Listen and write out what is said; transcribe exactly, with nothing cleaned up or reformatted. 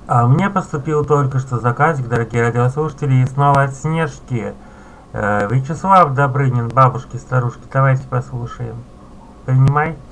А мне поступил только что заказик, дорогие радиослушатели, и снова от Снежки. Э, Вячеслав Добрынин, бабушки, старушки, давайте послушаем. Принимай.